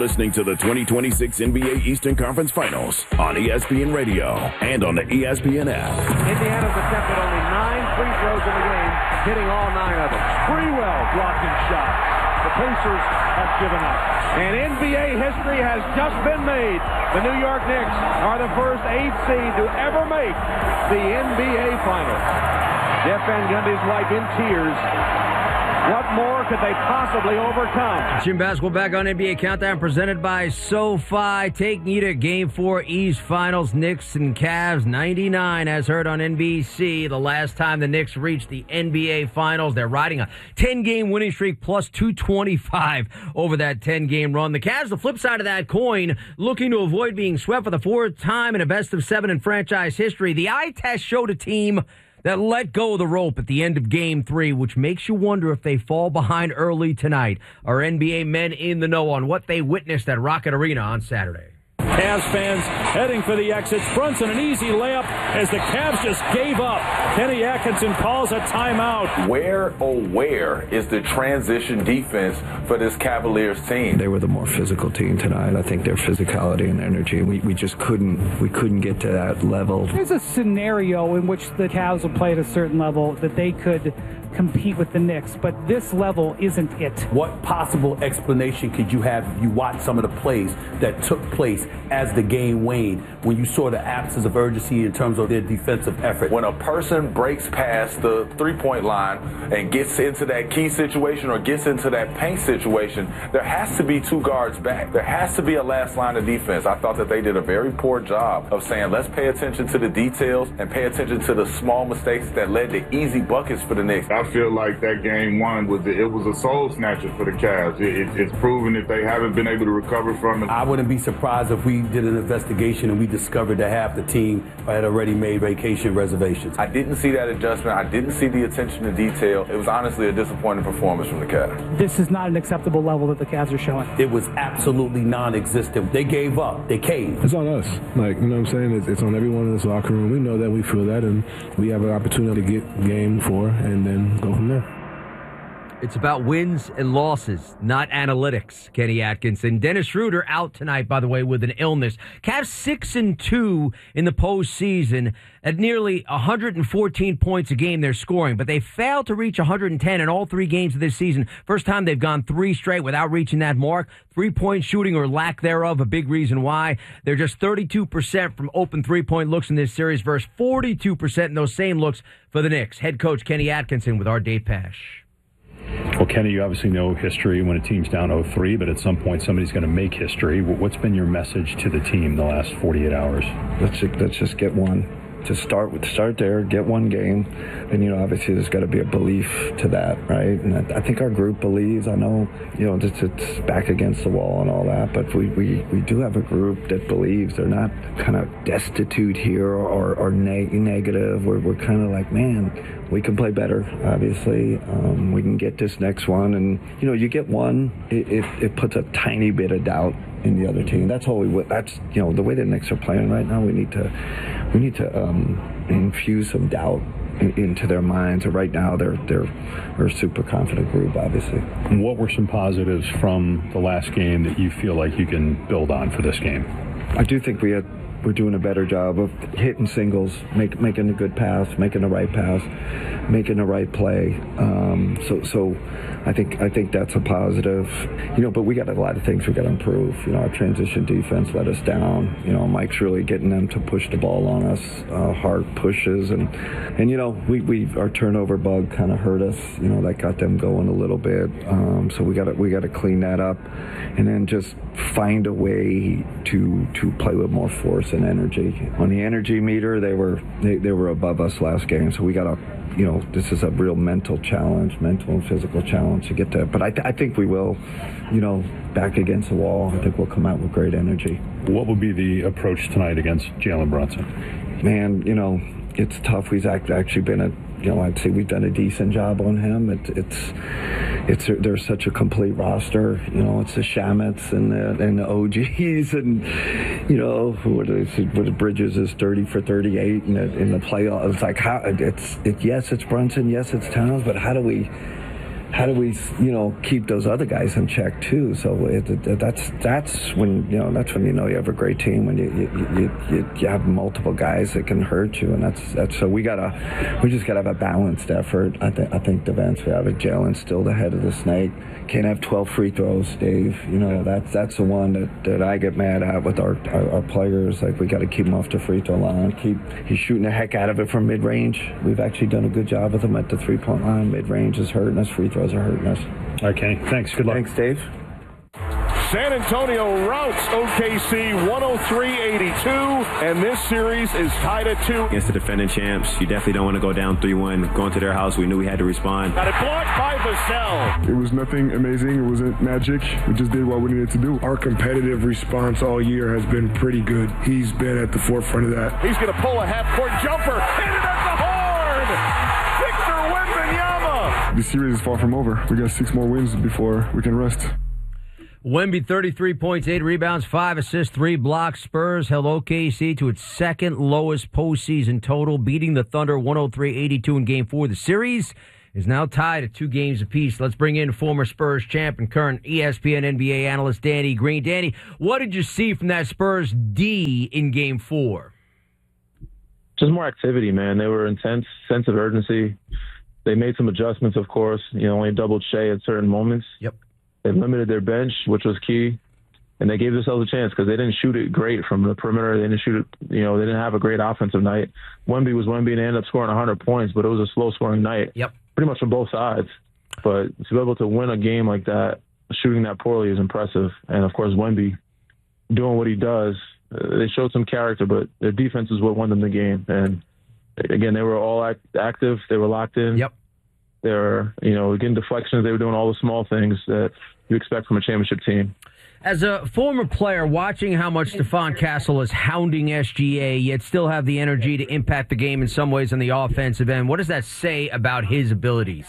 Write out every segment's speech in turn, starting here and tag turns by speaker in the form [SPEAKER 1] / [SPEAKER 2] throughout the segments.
[SPEAKER 1] Listening to the 2026 NBA Eastern Conference Finals on ESPN Radio and on the ESPN app.
[SPEAKER 2] Indiana's attempted only 9 free throws in the game, hitting all 9 of them. Sprewell blocking shot. The Pacers have given up. And NBA history has just been made. The New York Knicks are the first 8 seed to ever make the NBA Finals. Jeff Van Gundy's wife in tears. What more could they possibly overcome?
[SPEAKER 3] Jim Basketball back on NBA Countdown, presented by SoFi. Taking you to Game 4 East Finals, Knicks and Cavs, 99, as heard on NBC. The last time the Knicks reached the NBA Finals, they're riding a 10-game winning streak, plus 225 over that 10-game run. The Cavs, the flip side of that coin, looking to avoid being swept for the 4th time in a best-of-7 in franchise history. The eye test showed a team that let go of the rope at the end of Game 3, which makes you wonder if they fall behind early tonight. Our NBA men in the know on what they witnessed at Rocket Arena on Saturday.
[SPEAKER 4] Cavs fans heading for the exits. Brunson, an easy layup as the Cavs just gave up. Kenny Atkinson calls a timeout.
[SPEAKER 5] Where is the transition defense for this Cavaliers team?
[SPEAKER 6] They were the more physical team tonight. I think their physicality and energy, we just couldn't get to that level.
[SPEAKER 7] There's a scenario in which the Cavs will play at a certain level that they could compete with the Knicks, but this level isn't it.
[SPEAKER 8] What possible explanation could you have if you watch some of the plays that took place as the game waned, when you saw the absence of urgency in terms of their defensive effort?
[SPEAKER 5] When a person breaks past the three-point line and gets into that key situation or gets into that paint situation, there has to be 2 guards back. There has to be a last line of defense. I thought that they did a very poor job of saying, let's pay attention to the details and pay attention to the small mistakes that led to easy buckets for the Knicks.
[SPEAKER 9] I feel like that game 1 was a soul snatcher for the Cavs. It's proven that they haven't been able to recover from it.
[SPEAKER 8] I wouldn't be surprised if we did an investigation and we discovered that half the team had already made vacation reservations.
[SPEAKER 5] I didn't see that adjustment. I didn't see the attention to detail. It was honestly a disappointing performance from the Cavs.
[SPEAKER 7] This is not an acceptable level that the Cavs are showing.
[SPEAKER 8] It was absolutely non-existent. They gave up. They caved.
[SPEAKER 10] It's on us. You know what I'm saying? It's on everyone in this locker room. We know that. We feel that. And we have an opportunity to get Game 4 and then go from there.
[SPEAKER 3] It's about wins and losses, not analytics, Kenny Atkinson. Dennis Schroeder out tonight, by the way, with an illness. Cavs 6-2 in the postseason at nearly 114 points a game they're scoring, but they failed to reach 110 in all 3 games of this season. First time they've gone 3 straight without reaching that mark. 3-point shooting or lack thereof, a big reason why. They're just 32% from open 3-point looks in this series versus 42% in those same looks for the Knicks. Head coach Kenny Atkinson with our Dave Pash.
[SPEAKER 11] Well, Kenny, you obviously know history when a team's down 0-3, but at some point somebody's going to make history. What's been your message to the team the last 48 hours?
[SPEAKER 6] Let's just get one. To start there, get 1 game, and obviously there's got to be a belief to that, right? And I think our group believes. I know, it's back against the wall and all that, but we do have a group that believes. They're not kind of destitute here or negative. We're kind of like, man, we can play better. Obviously, we can get this next one, and you get one, it puts a tiny bit of doubt in the other team. That's all that's the way the Knicks are playing right now. We need to infuse some doubt into their minds. Right now, they're a super confident group, obviously.
[SPEAKER 11] And what were some positives from the last game that you feel like you can build on for this game?
[SPEAKER 6] I do think we're doing a better job of hitting singles, making a good pass, making the right pass, making the right play. So I think that's a positive. But we got a lot of things we got to improve. Our transition defense let us down. Mike's really getting them to push the ball on us, hard pushes, and our turnover bug kind of hurt us. That got them going a little bit. So we got to clean that up, and then just find a way to play with more force and energy. On the energy meter, they were above us last game, so we got to. This is a real mental and physical challenge to get there. But I think we will, back against the wall. I think we'll come out with great energy.
[SPEAKER 11] What would be the approach tonight against Jalen Brunson?
[SPEAKER 6] Man, it's tough. He's actually been I'd say we've done a decent job on him. There's such a complete roster. It's the Shamets and the OGs, and what Bridges is 30 for 38 in the playoffs. It's like yes, it's Brunson, yes, it's Towns, but how do we how do we, keep those other guys in check too? So that's when you know you have a great team, when you have multiple guys that can hurt you, and that's so we just gotta have a balanced effort. I think defensively, Jalen's still the head of the snake. Can't have 12 free throws, Dave. That's the one that I get mad at with our players. Like, we got to keep him off the free throw line. He's shooting the heck out of it from mid range. We've actually done a good job with him at the 3-point line. Mid range is hurting us. Free throws are hurting us.
[SPEAKER 11] Okay, thanks. Good luck.
[SPEAKER 6] Thanks, Dave.
[SPEAKER 2] San Antonio routs OKC 103-82, and this series is tied at 2.
[SPEAKER 12] Against the defending champs, you definitely don't want to go down 3-1. Going to their house, we knew we had to respond.
[SPEAKER 2] Got it blocked by Vassell.
[SPEAKER 10] It was nothing amazing. It wasn't magic. We just did what we needed to do. Our competitive response all year has been pretty good. He's been at the forefront of that.
[SPEAKER 2] He's going to pull a half-court jumper. Hit it at the horn. Victor Wembanyama.
[SPEAKER 10] The series is far from over. We got 6 more wins before we can rest.
[SPEAKER 3] Wemby, 33 points, 8 rebounds, 5 assists, 3 blocks. Spurs held OKC to its second lowest postseason total, beating the Thunder 103-82 in Game 4. The series is now tied at 2 games apiece. Let's bring in former Spurs champ and current ESPN NBA analyst Danny Green. Danny, what did you see from that Spurs D in Game 4?
[SPEAKER 13] Just more activity, man. They were intense, sense of urgency. They made some adjustments, of course. Only doubled Shea at certain moments.
[SPEAKER 3] Yep.
[SPEAKER 13] They limited their bench, which was key, and they gave themselves a chance because they didn't shoot it great from the perimeter. They didn't shoot it, they didn't have a great offensive night. Wemby was Wemby, and they ended up scoring 100 points, but it was a slow-scoring night.
[SPEAKER 3] Yep.
[SPEAKER 13] Pretty much from both sides. But to be able to win a game like that, shooting that poorly is impressive. And, of course, Wemby doing what he does, they showed some character, but their defense is what won them the game. And, again, they were all active. They were locked in.
[SPEAKER 3] Yep.
[SPEAKER 13] They were, getting deflections. They were doing all the small things that you expect from a championship team.
[SPEAKER 3] As a former player, watching how much Stephon Castle is hounding SGA, yet still have the energy to impact the game in some ways on the offensive end, what does that say about his abilities?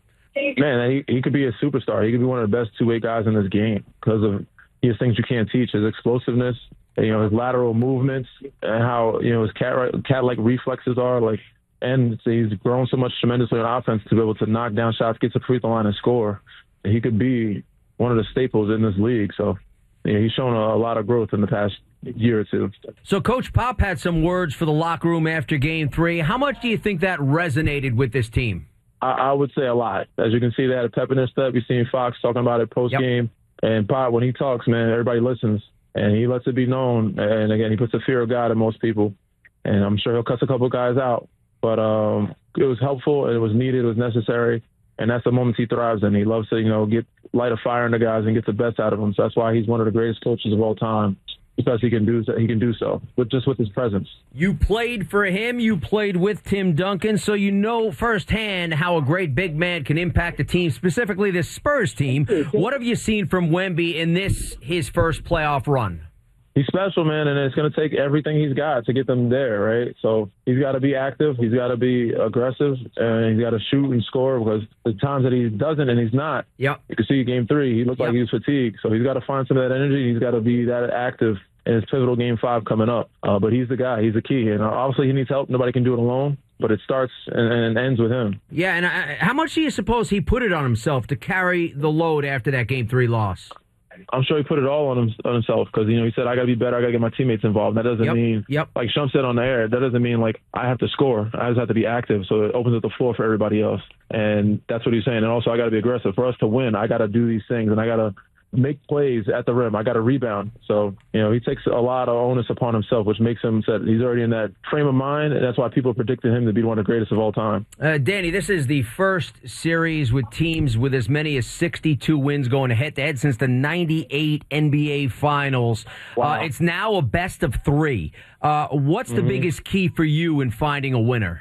[SPEAKER 13] Man, he could be a superstar. He could be one of the best two-way guys in this game because of his things you can't teach, his explosiveness, his lateral movements, and how his cat-like reflexes are like. And he's grown so much tremendously on offense to be able to knock down shots, get to the free throw line, and score. He could be one of the staples in this league. So he's shown a lot of growth in the past year or two.
[SPEAKER 3] So Coach Pop had some words for the locker room after Game 3. How much do you think that resonated with this team?
[SPEAKER 13] I would say a lot. As you can see, they had a pep in their step. You've seen Fox talking about it post-game. Yep. And Pop, when he talks, man, everybody listens. And he lets it be known. And, again, he puts the fear of God in most people. And I'm sure he'll cuss a couple guys out. But it was helpful, it was needed, it was necessary, and that's the moments he thrives in. He loves to, light a fire in the guys and get the best out of them. So that's why he's one of the greatest coaches of all time, because he can do so, with his presence. You
[SPEAKER 3] played for him, you played with Tim Duncan, so you know firsthand how a great big man can impact a team, specifically this Spurs team. What have you seen from Wemby in his first playoff run?
[SPEAKER 13] He's special, man, and it's going to take everything he's got to get them there, right? So he's got to be active, he's got to be aggressive, and he's got to shoot and score, because the times that he doesn't and he's not, you can see Game 3, he looked like he was fatigued. So he's got to find some of that energy, he's got to be that active in his pivotal Game 5 coming up. But he's the guy, he's the key, and obviously he needs help. Nobody can do it alone, but it starts and ends with him.
[SPEAKER 3] Yeah, and how much do you suppose he put it on himself to carry the load after that Game 3 loss?
[SPEAKER 13] I'm sure he put it all on himself because, he said, I got to be better. I got to get my teammates involved. That doesn't mean, like Shump said on the air, that doesn't mean, like, I have to score. I just have to be active, so it opens up the floor for everybody else. And that's what he's saying. And also, I got to be aggressive. For us to win, I got to do these things, and I got to make plays at the rim. I got to rebound. So, he takes a lot of onus upon himself, which makes him said he's already in that frame of mind, and that's why people predicted him to be one of the greatest of all time.
[SPEAKER 3] Danny, this is the first series with teams with as many as 62 wins going head-to-head since the 98 NBA Finals. Wow. It's now a best of 3. What's the biggest key for you in finding a winner?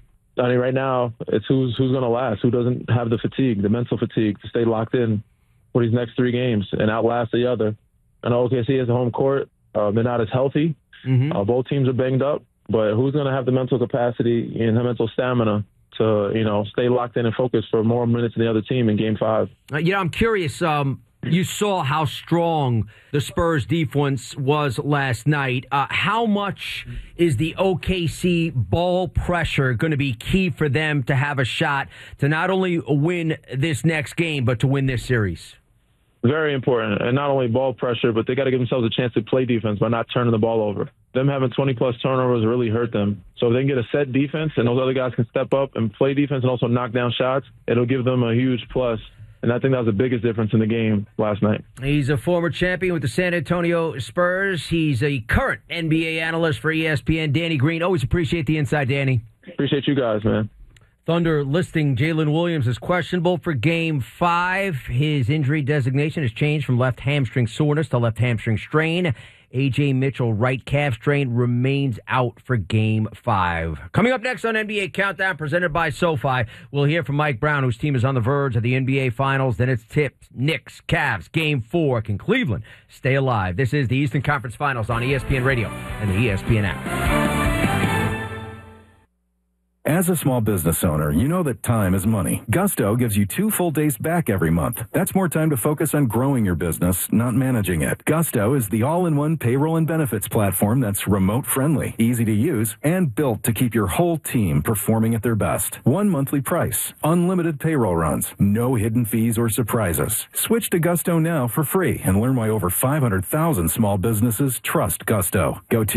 [SPEAKER 13] I mean, right now, it's who's going to last, who doesn't have the fatigue, the mental fatigue to stay locked in for these next 3 games and outlast the other. I know OKC has a home court. They're not as healthy. Both teams are banged up. But who's going to have the mental capacity and the mental stamina to, stay locked in and focused for more minutes than the other team in Game 5?
[SPEAKER 3] I'm curious. You saw how strong the Spurs defense was last night. How much is the OKC ball pressure going to be key for them to have a shot to not only win this next game, but to win this series?
[SPEAKER 13] Very important. And not only ball pressure, but they got to give themselves a chance to play defense by not turning the ball over. Them having 20-plus turnovers really hurt them. So if they can get a set defense and those other guys can step up and play defense and also knock down shots, it'll give them a huge plus. And I think that was the biggest difference in the game last night.
[SPEAKER 3] He's a former champion with the San Antonio Spurs. He's a current NBA analyst for ESPN. Danny Green. Always appreciate the insight, Danny.
[SPEAKER 13] Appreciate you guys, man.
[SPEAKER 3] Thunder listing Jalen Williams as questionable for Game 5. His injury designation has changed from left hamstring soreness to left hamstring strain. A.J. Mitchell, right calf strain, remains out for Game 5. Coming up next on NBA Countdown, presented by SoFi, we'll hear from Mike Brown, whose team is on the verge of the NBA Finals. Then it's tipped Knicks, Cavs, Game 4. Can Cleveland stay alive? This is the Eastern Conference Finals on ESPN Radio and the ESPN app.
[SPEAKER 14] As a small business owner, you know that time is money. Gusto gives you 2 full days back every month. That's more time to focus on growing your business, not managing it. Gusto is the all-in-one payroll and benefits platform that's remote-friendly, easy to use, and built to keep your whole team performing at their best. 1 monthly price, unlimited payroll runs, no hidden fees or surprises. Switch to Gusto now for free and learn why over 500,000 small businesses trust Gusto. Go to